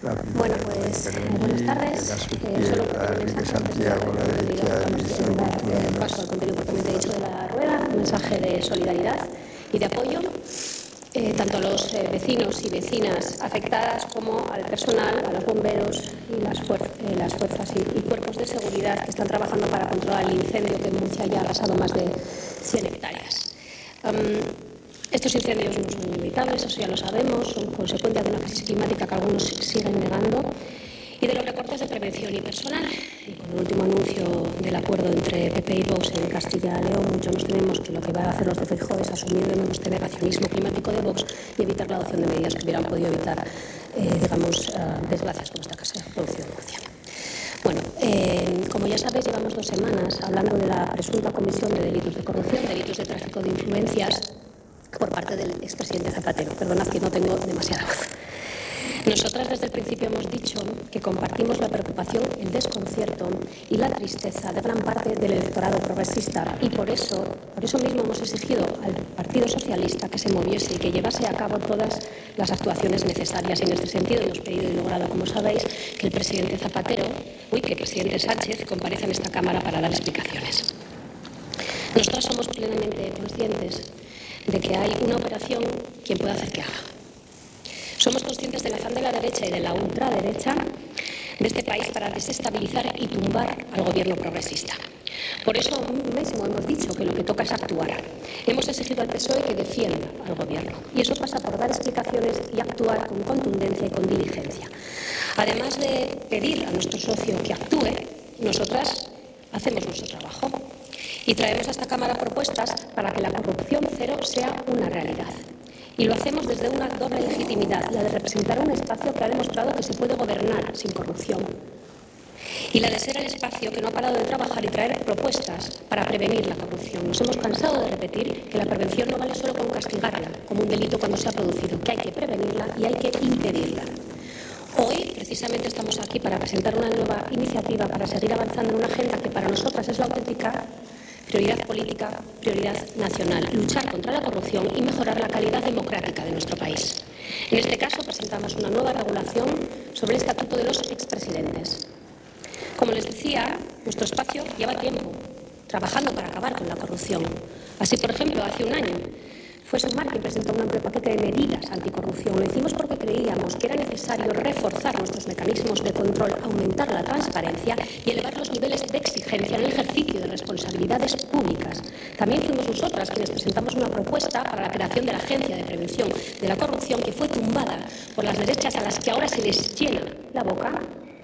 Bueno, pues buenas tardes. Solo Enrique Santiago, la derecha del Ministerio de Cultura. paso al contenido propiamente dicho de la rueda, un mensaje de solidaridad y de apoyo tanto a los vecinos y vecinas afectadas como al personal, a los bomberos y las fuerzas y cuerpos de seguridad que están trabajando para controlar el incendio que en Murcia ya ha arrasado más de 100 hectáreas. Estos incendios no son inevitables, eso ya lo sabemos, son consecuencia de una crisis climática que algunos siguen negando y de los recortes de prevención y personal. Y con el último anuncio del acuerdo entre PP y Vox en Castilla y León, muchos nos tememos que lo que van a hacer los de Feijóo es asumir de nuevo este negacionismo climático de Vox y evitar la adopción de medidas que hubieran podido evitar, desgracias como esta que se ha producido en Murcia. Bueno, como ya sabéis, llevamos 2 semanas hablando de la presunta comisión de delitos de corrupción, delitos de tráfico de influencias por parte del expresidente Zapatero. Perdonad que no tengo demasiada voz. Nosotras desde el principio hemos dicho que compartimos la preocupación, el desconcierto y la tristeza de gran parte del electorado progresista y por eso mismo hemos exigido al Partido Socialista que se moviese y que llevase a cabo todas las actuaciones necesarias. Y en este sentido hemos pedido y logrado, como sabéis, que el presidente Sánchez comparezca en esta Cámara para dar explicaciones. Nosotras somos plenamente conscientes de que hay una operación quien puede hacer que haga. Somos conscientes del afán de la derecha y de la ultraderecha de este país para desestabilizar y tumbar al gobierno progresista. Por eso mismo hemos dicho que lo que toca es actuar. Hemos exigido al PSOE que defienda al gobierno y eso pasa por dar explicaciones y actuar con contundencia y con diligencia. Además de pedir a nuestro socio que actúe, nosotras hacemos nuestro trabajo y traemos a esta Cámara propuestas para que la corrupción cero sea una realidad. Y lo hacemos desde una doble legitimidad, la de representar un espacio que ha demostrado que se puede gobernar sin corrupción y la de ser el espacio que no ha parado de trabajar y traer propuestas para prevenir la corrupción. Nos hemos cansado de repetir que la prevención no vale solo con castigarla, como un delito cuando se ha producido, que hay que prevenirla y hay que impedirla. Hoy, precisamente, estamos aquí para presentar una nueva iniciativa para seguir avanzando en una agenda que para nosotras es la auténtica prioridad política, prioridad nacional, luchar contra la corrupción y mejorar la calidad democrática de nuestro país. En este caso, presentamos una nueva regulación sobre el estatuto de los expresidentes. Como les decía, nuestro espacio lleva tiempo trabajando para acabar con la corrupción. Así, por ejemplo, hace un año fue Sumar quien presentó un amplio paquete de medidas anticorrupción. Lo hicimos porque creíamos que era necesario reforzar nuestros mecanismos de control, aumentar la transparencia y elevar los niveles de exigencia en el ejercicio de responsabilidades públicas. También fuimos nosotras quienes presentamos una propuesta para la creación de la Agencia de Prevención de la Corrupción que fue tumbada por las derechas a las que ahora se les llena la boca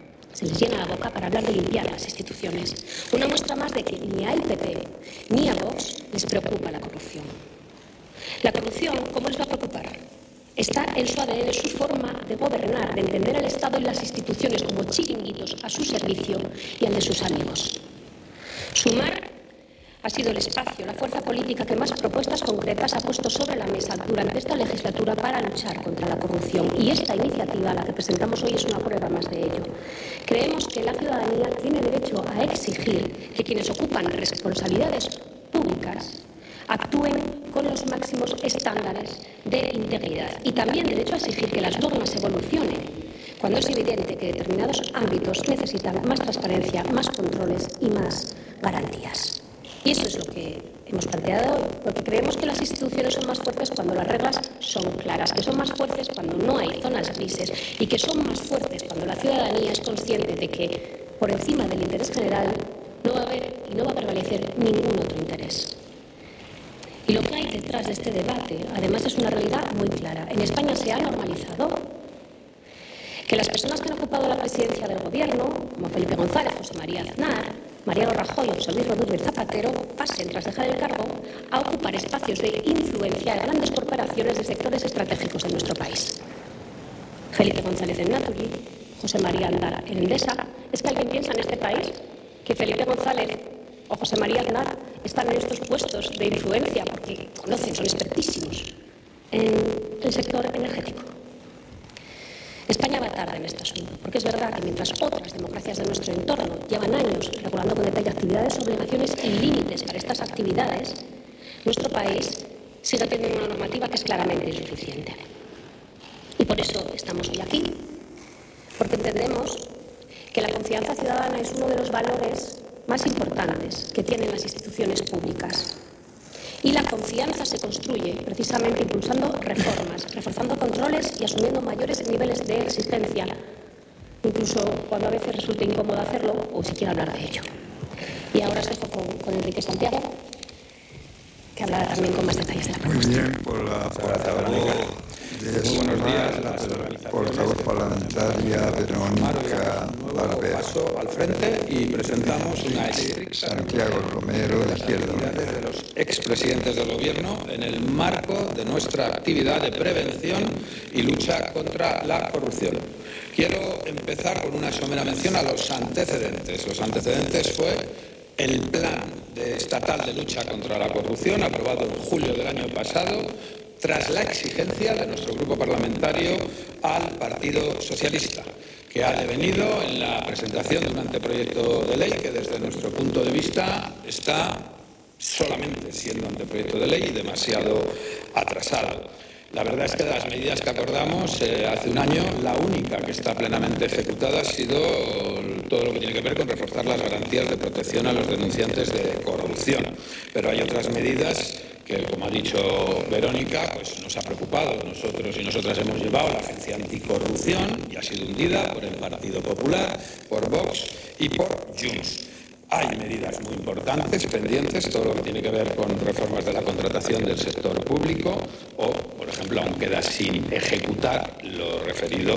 para hablar de limpiar las instituciones. Una muestra más de que ni al PP ni a Vox les preocupa la corrupción. La corrupción, ¿cómo les va a preocupar? Está en su ADN, en su forma de gobernar, de entender al Estado y las instituciones como chiringuitos a su servicio y al de sus amigos. Sumar ha sido el espacio, la fuerza política que más propuestas concretas ha puesto sobre la mesa durante esta legislatura para luchar contra la corrupción. Y esta iniciativa, la que presentamos hoy, es una prueba más de ello. Creemos que la ciudadanía tiene derecho a exigir que quienes ocupan responsabilidades públicas actúen con los máximos estándares de integridad y también derecho a exigir que las normas evolucionen cuando es evidente que determinados ámbitos necesitan más transparencia, más controles y más garantías. Y eso es lo que hemos planteado hoy, porque creemos que las instituciones son más fuertes cuando las reglas son claras, que son más fuertes cuando no hay zonas grises y que son más fuertes cuando la ciudadanía es consciente de que por encima del interés general no va a haber y no va a prevalecer ningún otro interés. Y lo que hay detrás de este debate, además, es una realidad muy clara. En España se ha normalizado que las personas que han ocupado la presidencia del Gobierno, como Felipe González, José María Aznar, Mariano Rajoy o José Luis Rodríguez Zapatero, pasen, tras dejar el cargo, a ocupar espacios de influencia de grandes corporaciones de sectores estratégicos de nuestro país. Felipe González en Naturgy, José María Aznar en Endesa. ¿Es que alguien piensa en este país que Felipe González o José María Aznar están en estos puestos de influencia porque conocen, son expertísimos en el sector energético? España va tarde en este asunto, porque es verdad que mientras otras democracias de nuestro entorno llevan años regulando con detalle actividades, obligaciones y límites para estas actividades, nuestro país sigue teniendo una normativa que es claramente insuficiente. Y por eso estamos hoy aquí, porque entendemos que la confianza ciudadana es uno de los valores más importantes que tienen las instituciones públicas. Y la confianza se construye precisamente impulsando reformas, reforzando controles y asumiendo mayores niveles de exigencia, incluso cuando a veces resulta incómodo hacerlo o siquiera hablar de ello. Y ahora os dejo con Enrique Santiago, que hablará también con más detalles de la propuesta. Muy bien, por la portavoz de SUMAR, la portavoz parlamentaria Verónica Barber. Paso al frente y presentamos una estricta Santiago Romero, de Izquierda Unida. de los expresidentes del Gobierno en el marco de nuestra actividad de prevención y lucha contra la corrupción. Quiero empezar con una somera mención a los antecedentes. Los antecedentes fue el Plan Estatal de Lucha contra la Corrupción, aprobado en julio del año pasado, tras la exigencia de nuestro grupo parlamentario al Partido Socialista, que ha devenido en la presentación de un anteproyecto de ley que desde nuestro punto de vista está solamente siendo anteproyecto de ley y demasiado atrasado. La verdad es que de las medidas que acordamos hace un año, la única que está plenamente ejecutada ha sido todo lo que tiene que ver con reforzar las garantías de protección a los denunciantes de corrupción. Pero hay otras medidas que, como ha dicho Verónica, pues nos ha preocupado. Nosotros y nosotras hemos llevado la Agencia Anticorrupción y ha sido hundida por el Partido Popular, por Vox y por Junts. Hay medidas muy importantes pendientes, todo lo que tiene que ver con reformas de la contratación del sector público o, por ejemplo, aún queda sin ejecutar lo referido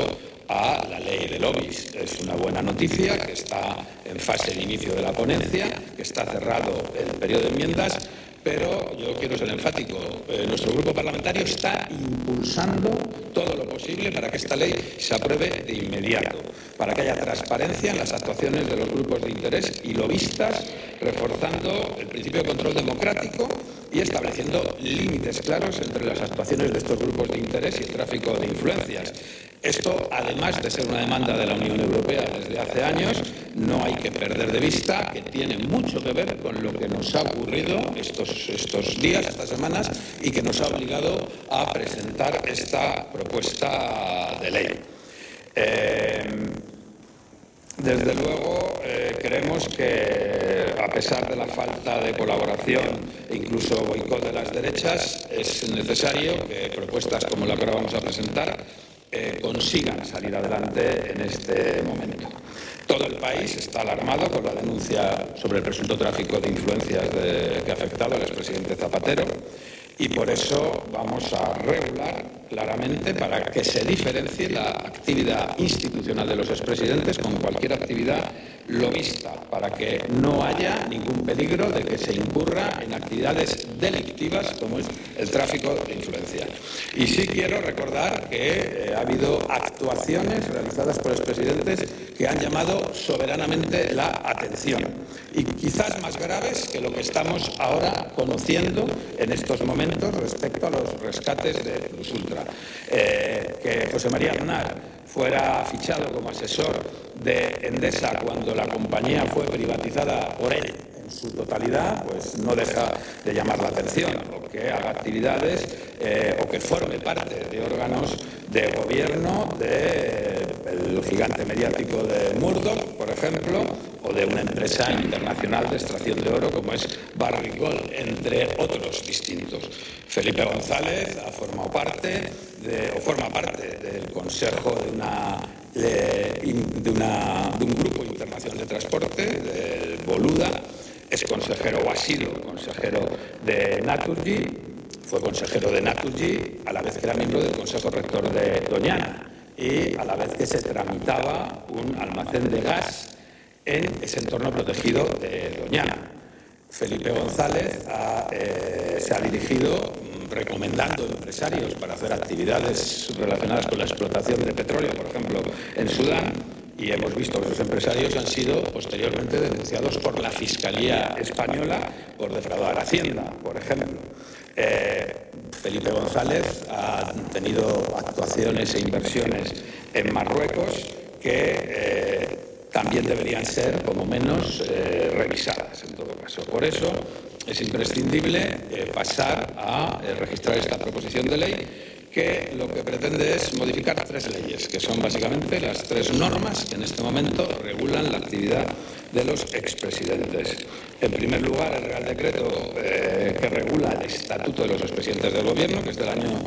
a la ley de lobbies. Es una buena noticia que está en fase de inicio de la ponencia, que está cerrado el periodo de enmiendas, pero yo quiero ser enfático. Nuestro grupo parlamentario está impulsando todo lo posible para que esta ley se apruebe de inmediato, para que haya transparencia en las actuaciones de los grupos de interés y lobistas, reforzando el principio de control democrático y estableciendo límites claros entre las actuaciones de estos grupos de interés y el tráfico de influencias. Esto, además de ser una demanda de la Unión Europea desde hace años, no hay que perder de vista que tiene mucho que ver con lo que nos ha ocurrido estos días, estas semanas, y que nos ha obligado a presentar esta propuesta de ley. Desde luego, creemos que, a pesar de la falta de colaboración e incluso boicot de las derechas, es necesario que propuestas como la que ahora vamos a presentar consigan salir adelante en este momento. Todo el país está alarmado por la denuncia sobre el presunto tráfico de influencias que ha afectado al expresidente Zapatero y por eso vamos a regular claramente para que se diferencie la actividad institucional de los expresidentes con cualquier actividad lobista, para que no haya ningún peligro de que se incurra en actividades delictivas como es el tráfico de influencias. Y sí quiero recordar que ha habido actuaciones realizadas por expresidentes que han llamado soberanamente la atención y quizás más graves que lo que estamos ahora conociendo en estos momentos respecto a los rescates de Plus Ultra. Que José María Aznar fuera fichado como asesor de Endesa cuando la compañía fue privatizada por él en su totalidad, pues no deja de llamar la atención, o que haga actividades o que forme parte de órganos de gobierno del gigante mediático de Murdoch, por ejemplo, o de una empresa internacional de extracción de oro como es Barrick Gold, entre otros distintos. Felipe González ha formado parte forma parte del consejo de un grupo internacional de transporte, del Boluda, es consejero o ha sido consejero de Naturgy, fue consejero de Naturgy a la vez que era miembro del Consejo Rector de Doñana y a la vez que se tramitaba un almacén de gas en ese entorno protegido de Doñana. Felipe González se ha dirigido recomendando empresarios para hacer actividades relacionadas con la explotación de petróleo, por ejemplo, en Sudán, y hemos visto que esos empresarios han sido posteriormente denunciados por la Fiscalía Española por defraudar a Hacienda, por ejemplo. Felipe González ha tenido actuaciones e inversiones en Marruecos que también deberían ser, como menos, revisadas en todo caso. Por eso es imprescindible pasar a registrar esta proposición de ley que lo que pretende es modificar 3 leyes, que son básicamente las 3 normas que en este momento regulan la actividad de los expresidentes. En primer lugar, el Real Decreto que regula el Estatuto de los Expresidentes del Gobierno, que es del año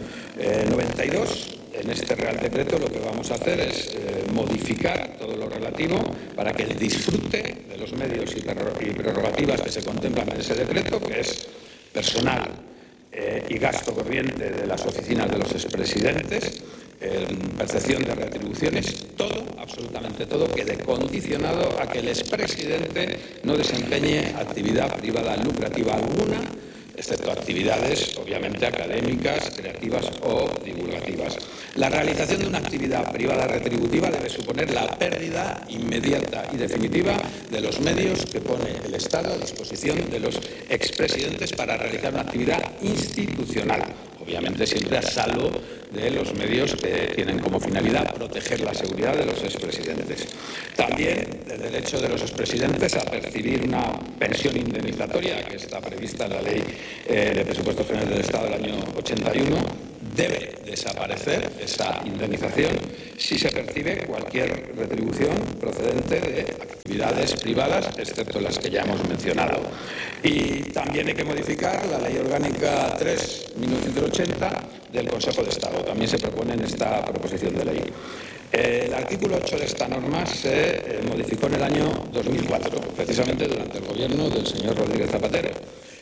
92. En este Real Decreto lo que vamos a hacer es modificar todo lo relativo para que el disfrute de los medios y prerrogativas que se contemplan en ese decreto, que es personal y gasto corriente de las oficinas de los expresidentes, percepción de retribuciones, todo, absolutamente todo, quede condicionado a que el expresidente no desempeñe actividad privada lucrativa alguna, excepto actividades, obviamente, académicas, creativas o divulgativas. La realización de una actividad privada retributiva debe suponer la pérdida inmediata y definitiva de los medios que pone el Estado a disposición de los expresidentes para realizar una actividad institucional, obviamente siempre a salvo de los medios que tienen como finalidad proteger la seguridad de los expresidentes. También el derecho de los expresidentes a percibir una pensión indemnizatoria, que está prevista en la Ley de Presupuestos Generales del Estado del año 81, debe desaparecer esa indemnización si se percibe cualquier retribución procedente de actividades privadas, excepto las que ya hemos mencionado. Y también hay que modificar la Ley Orgánica 3/1980 del Consejo de Estado. También se propone en esta proposición de ley. El artículo 8 de esta norma se modificó en el año 2004, precisamente durante el gobierno del señor Rodríguez Zapatero.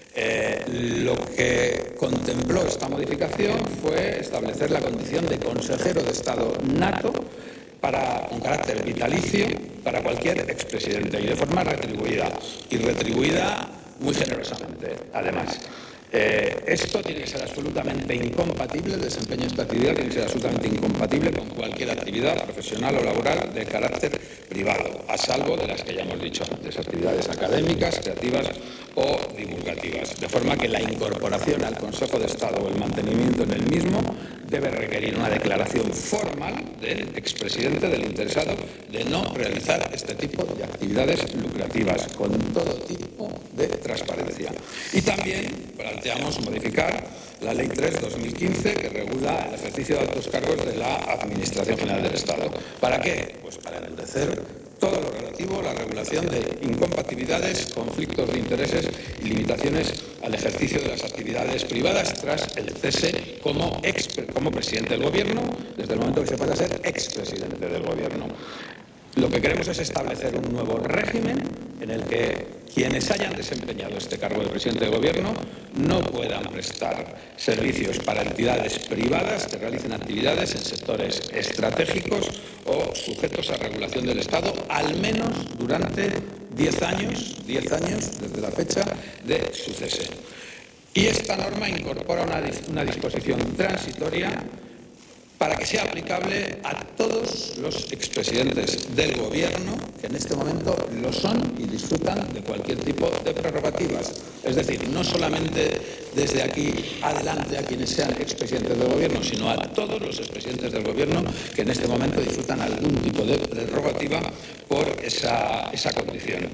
Lo que contempló esta modificación fue establecer la condición de consejero de Estado nato con carácter vitalicio para cualquier expresidente y de forma retribuida, y retribuida muy generosamente, además. Esto tiene que ser absolutamente incompatible, el desempeño de esta actividad tiene que ser absolutamente incompatible con cualquier actividad profesional o laboral de carácter privado, a salvo de las que ya hemos dicho antes, actividades académicas, creativas o divulgativas. De forma que la incorporación al Consejo de Estado o el mantenimiento en el mismo debe requerir una declaración formal del expresidente, del interesado, de no realizar este tipo de actividades lucrativas, con todo tipo de transparencia. Y también planteamos modificar la Ley 3/2015, que regula el ejercicio de altos cargos de la Administración General del Estado. ¿Para qué? Pues para endurecer todo lo relativo a la regulación de incompatibilidades, conflictos de intereses y limitaciones al ejercicio de las actividades privadas tras el cese como presidente del Gobierno, desde el momento que se pasa a ser expresidente del Gobierno. Lo que queremos es establecer un nuevo régimen en el que quienes hayan desempeñado este cargo de presidente del Gobierno no puedan prestar servicios para entidades privadas que realicen actividades en sectores estratégicos o sujetos a regulación del Estado, al menos durante 10 años desde la fecha de su cese. Y esta norma incorpora una disposición transitoria para que sea aplicable a todos los expresidentes del Gobierno que en este momento lo son y disfrutan de cualquier tipo de prerrogativas. Es decir, no solamente desde aquí adelante a quienes sean expresidentes del Gobierno, sino a todos los expresidentes del Gobierno que en este momento disfrutan algún tipo de prerrogativa por esa condición.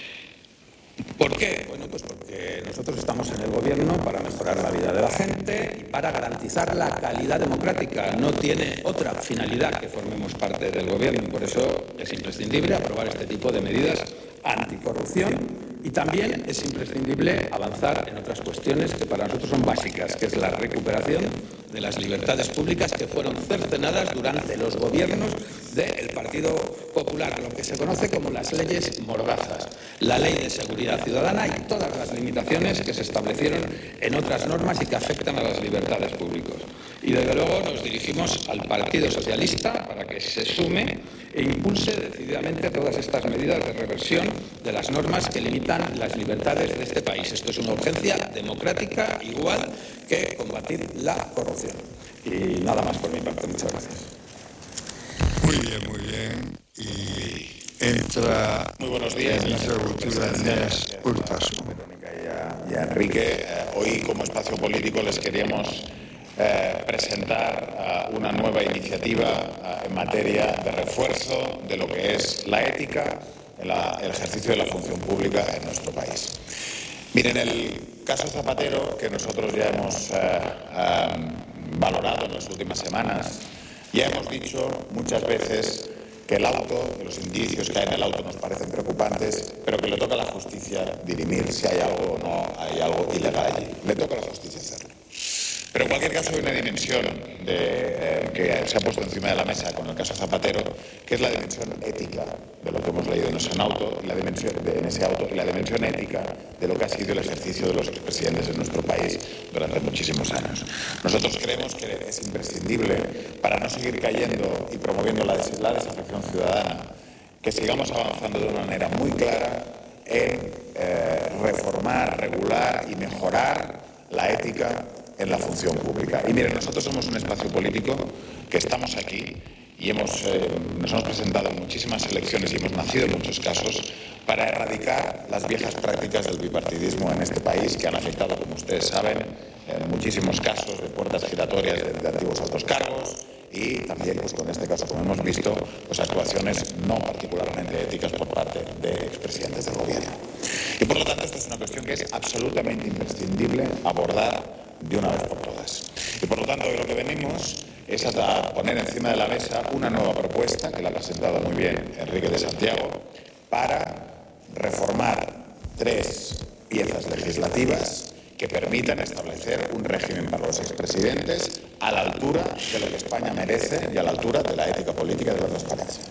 ¿Por qué? Bueno, pues porque nosotros estamos en el Gobierno para mejorar la vida de la gente y para garantizar la calidad democrática. No tiene otra finalidad que formemos parte del Gobierno y por eso es imprescindible aprobar este tipo de medidas anticorrupción y también es imprescindible avanzar en otras cuestiones que para nosotros son básicas, que es la recuperación de las libertades públicas que fueron cercenadas durante los gobiernos del Partido Popular, lo que se conoce como las leyes mordazas, la Ley de Seguridad Ciudadana y todas las limitaciones que se establecieron en otras normas y que afectan a las libertades públicas. Y desde luego nos dirigimos al Partido Socialista para que se sume e impulse decididamente todas estas medidas de reversión de las normas que limitan las libertades de este país. Esto es una urgencia democrática igual que combatir la corrupción. Y nada más por mi parte. Muchas gracias. Muy bien. Y entra... Muy buenos días. Gracias, Verónica y a Enrique. Hoy, como espacio político, les queríamos presentar una nueva iniciativa en materia de refuerzo de lo que es la ética, el ejercicio de la función pública en nuestro país. Miren, el caso Zapatero, que nosotros ya hemos valorado en las últimas semanas. Ya hemos dicho muchas veces que el auto, que los indicios que hay en el auto nos parecen preocupantes, pero que le toca a la justicia dirimir si hay algo o no hay algo ilegal allí. Le toca a la justicia hacerlo. Pero en cualquier caso hay una dimensión que se ha puesto encima de la mesa con el caso Zapatero, que es la dimensión ética de lo que hemos leído en ese auto, y la dimensión ética de lo que ha sido el ejercicio de los expresidentes en nuestro país durante muchísimos años. Nosotros creemos que es imprescindible, para no seguir cayendo y promoviendo la desafección ciudadana, que sigamos avanzando de una manera muy clara en reformar, regular y mejorar la ética en la función pública. Y miren, nosotros somos un espacio político que estamos aquí y nos hemos presentado en muchísimas elecciones y hemos nacido en muchos casos para erradicar las viejas prácticas del bipartidismo en este país, que han afectado, como ustedes saben, en muchísimos casos de puertas giratorias de antiguos altos cargos y también, pues con este caso, como hemos visto, pues actuaciones no particularmente éticas por parte de expresidentes del gobierno. Y por lo tanto, esta es una cuestión que es absolutamente imprescindible abordar de una vez por todas. Y por lo tanto, hoy lo que venimos es a poner encima de la mesa una nueva propuesta, que la ha presentado muy bien Enrique de Santiago, para reformar 3 piezas legislativas que permitan establecer un régimen para los expresidentes a la altura de lo que España merece y a la altura de la ética política y de la transparencia.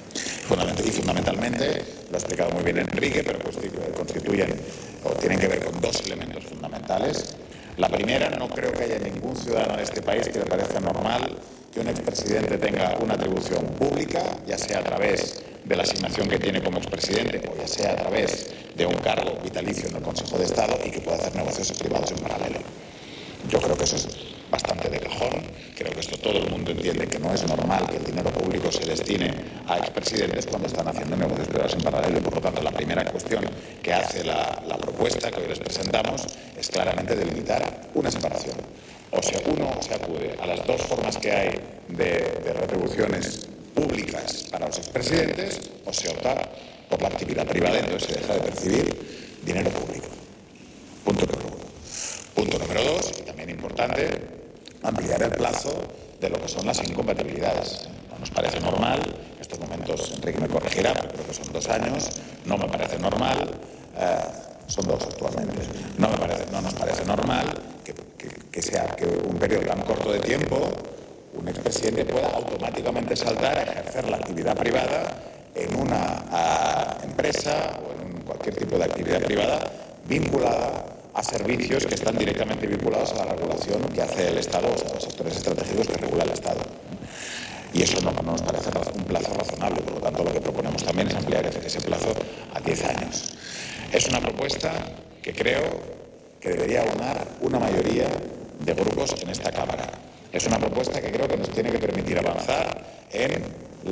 Y fundamentalmente, lo ha explicado muy bien Enrique, pero constituyen o tienen que ver con 2 elementos fundamentales. La primera, no creo que haya ningún ciudadano de este país que le parezca normal que un expresidente tenga una atribución pública, ya sea a través de la asignación que tiene como expresidente o ya sea a través de un cargo vitalicio en el Consejo de Estado y que pueda hacer negocios privados en paralelo. Yo creo que eso es bastante de cajón. Creo que esto todo el mundo entiende que no es normal que el dinero público se destine a expresidentes cuando están haciendo negocios privados en paralelo. Y por lo tanto, la primera cuestión que hace la propuesta que hoy les presentamos es claramente delimitar una separación. O sea, uno se acude a las 2 formas que hay de retribuciones públicas para los expresidentes, o se opta por la actividad privada y entonces se deja de percibir dinero público. Punto número 1. Punto número 2, y también importante, ampliar el plazo de lo que son las incompatibilidades. No nos parece normal, en estos momentos Enrique me corregirá, pero creo que son 2 años, no me parece normal, son 2 actualmente, no nos parece normal que un periodo tan corto de tiempo un expresidente pueda automáticamente saltar a ejercer la actividad privada en una empresa o en cualquier tipo de actividad privada vinculada a servicios que están directamente vinculados a la regulación que hace el Estado, o sea, los sectores estratégicos que regula el Estado. Y eso no nos parece un plazo razonable, por lo tanto lo que proponemos también es ampliar ese plazo a 10 años. Es una propuesta que creo que debería aunar una mayoría de grupos en esta Cámara. Es una propuesta que creo que nos tiene que permitir avanzar en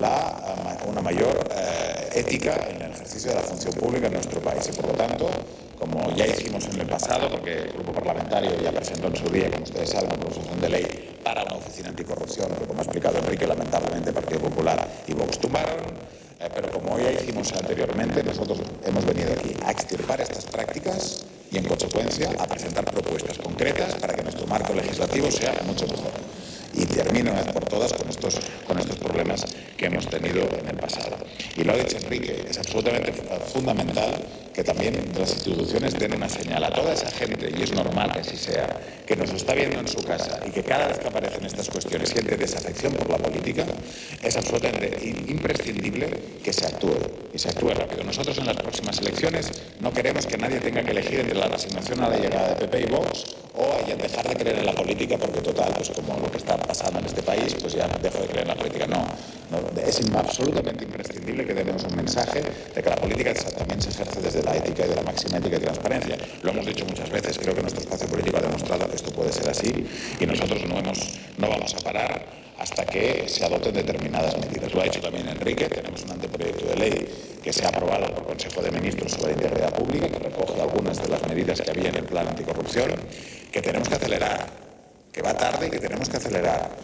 una mayor ética en el ejercicio de la función pública en nuestro país. Y por lo tanto, como ya hicimos en el pasado, porque el grupo parlamentario ya presentó en su día, como ustedes saben, una proposición de ley para una oficina anticorrupción, pero como ha explicado Enrique, lamentablemente Partido Popular y Vox tumbaron. Pero como ya hicimos anteriormente, nosotros hemos venido aquí a extirpar estas prácticas y, en consecuencia, a presentar propuestas concretas para que nuestro marco legislativo sea mucho mejor. Y termino una vez por todas con estos problemas que hemos tenido en el pasado. Y lo ha dicho Enrique, es absolutamente fundamental que también las instituciones den una señal a toda esa gente, y es normal que así sea, que nos está viendo en su casa y que cada vez que aparecen estas cuestiones siente desafección por la política. Es absolutamente imprescindible que se actúe, y se actúe rápido. Nosotros en las próximas elecciones no queremos que nadie tenga que elegir entre la resignación a la llegada de PP y Vox o dejar de creer en la política porque total, pues como lo que está pasando en este país, pues ya dejo de creer en la política. No, es absolutamente imprescindible que demos un mensaje de que la política también se ejerce desde la ética y de la máxima ética y transparencia. Lo hemos dicho muchas veces, creo que nuestro espacio político ha demostrado que esto puede ser así y nosotros no vamos a parar hasta que se adopten determinadas medidas. Lo ha dicho también Enrique, tenemos un anteproyecto de ley que se ha aprobado por el Consejo de Ministros sobre integridad pública, que recoge algunas de las medidas que había en el plan anticorrupción, que tenemos que acelerar, que va tarde y que tenemos que acelerar.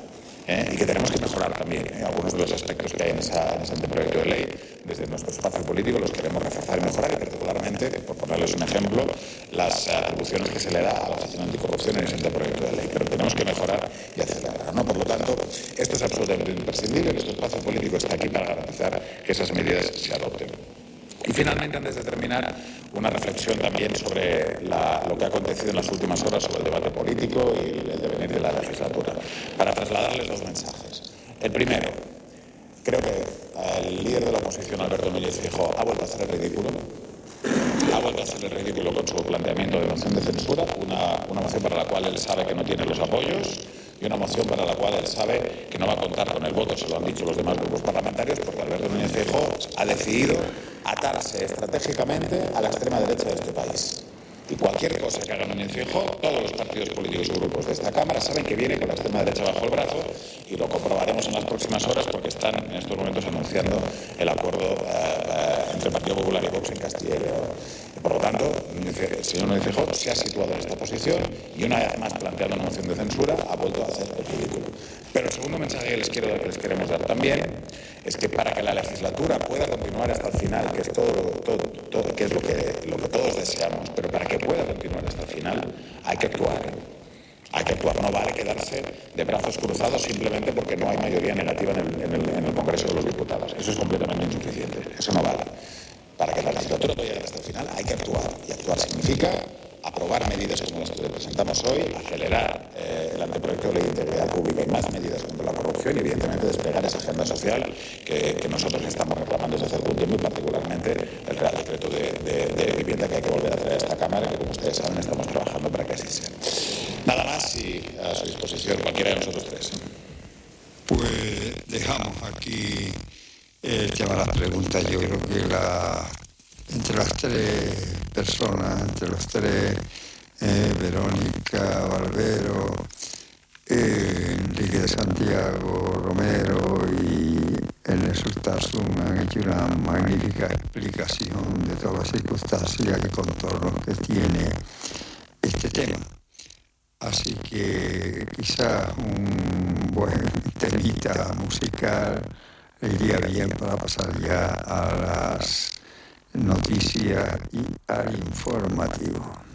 y que tenemos que mejorar también. Algunos de los aspectos que hay en ese anteproyecto de ley, desde nuestro espacio político, los queremos reforzar y mejorar, y particularmente, por ponerles un ejemplo, las atribuciones que se le da a la Oficina Anticorrupción en ese anteproyecto de ley. Pero tenemos que mejorar y acelerar, ¿no? Por lo tanto, esto es absolutamente imprescindible. Nuestro espacio político está aquí para garantizar que esas medidas se adopten. Y finalmente, antes de terminar, una reflexión también sobre lo que ha acontecido en las últimas horas sobre el debate político y el devenir de la legislatura, para trasladarles dos mensajes. El primero, creo que el líder de la oposición, Alberto Núñez Feijóo, ha vuelto a hacer el ridículo. Ha vuelto a hacer el ridículo con su planteamiento de moción de censura, una moción para la cual él sabe que no tiene los apoyos, y una moción para la cual él sabe que no va a contar con el voto, se lo han dicho los demás grupos parlamentarios, porque Alberto Núñez Feijóo ha decidido atarse estratégicamente a la extrema derecha de este país. Y cualquier cosa que haga Núñez Feijóo, todos los partidos políticos y grupos de esta Cámara saben que viene con la extrema derecha bajo el brazo, y lo comprobaremos en las próximas horas porque están en estos momentos anunciando el acuerdo entre el Partido Popular y Vox en Castilla y León. Por lo tanto, el señor Núñez Feijóo se ha situado en esta posición y, una vez más planteando una moción de censura, ha vuelto a hacer el ridículo. Pero el segundo mensaje que les queremos dar también es que para que la legislatura pueda continuar hasta el final, que es que es lo que todos deseamos, pero para que pueda continuar hasta el final hay que actuar. Hay que actuar, no vale quedarse de brazos cruzados simplemente porque no hay mayoría negativa en el Congreso de los Diputados. Eso es completamente insuficiente, eso no vale. Para que la legislatura pueda llegar hasta el final hay que actuar, y actuar significa aprobar medidas como las que le presentamos hoy, acelerar el anteproyecto de ley de integridad pública y más medidas contra la corrupción, y evidentemente desplegar esa agenda social que nosotros estamos reclamando desde hace algún tiempo, y particularmente el Real Decreto de Vivienda, que hay que volver a traer a esta Cámara, que como ustedes saben estamos trabajando para que así sea. Nada más, y a su disposición cualquiera de nosotros tres. Pues dejamos aquí el tema de las preguntas. Yo creo que entre las tres personas, entre los tres, Verónica Valvero, Enrique de Santiago Romero y Ernesto Urtasun, han hecho una magnífica explicación de todas las circunstancias y contornos que tiene este tema. Así que quizás un buen temita musical le iría bien para pasar ya a las noticias y al informativo.